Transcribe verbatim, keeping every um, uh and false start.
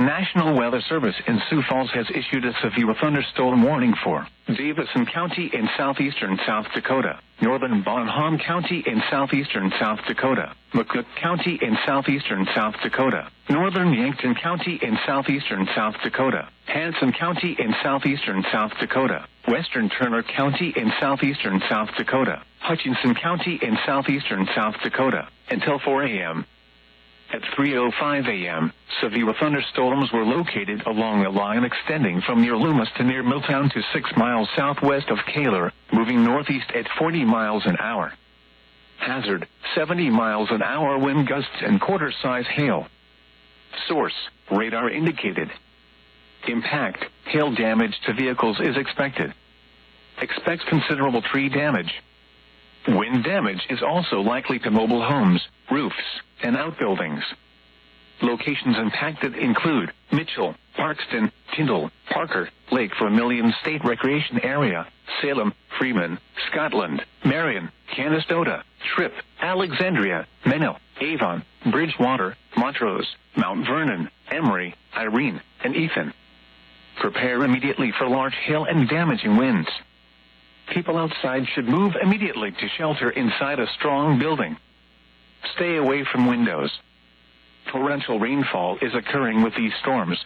National Weather Service in Sioux Falls has issued a severe thunderstorm warning for Davison County in southeastern South Dakota, northern Bonham County in southeastern South Dakota, McCook County in southeastern South Dakota, northern Yankton County in southeastern South Dakota, Hanson County in southeastern South Dakota, western Turner County in southeastern South Dakota, Hutchinson County in southeastern South Dakota, until four a.m. At three oh five a.m., severe thunderstorms were located along a line extending from near Loomis to near Milltown to six miles southwest of Kaler, moving northeast at forty miles an hour. Hazard, seventy miles an hour wind gusts and quarter-size hail. Source, radar indicated. Impact, hail damage to vehicles is expected. Expects considerable tree damage. Wind damage is also likely to mobile homes, roofs, and outbuildings. Locations impacted include Mitchell, Parkston, Tyndall, Parker, Lake Vermilion State Recreation Area, Salem, Freeman, Scotland, Marion, Canastota, Tripp, Alexandria, Menil, Avon, Bridgewater, Montrose, Mount Vernon, Emory, Irene, and Ethan. Prepare immediately for large hail and damaging winds. People outside should move immediately to shelter inside a strong building. Stay away from windows. Torrential rainfall is occurring with these storms,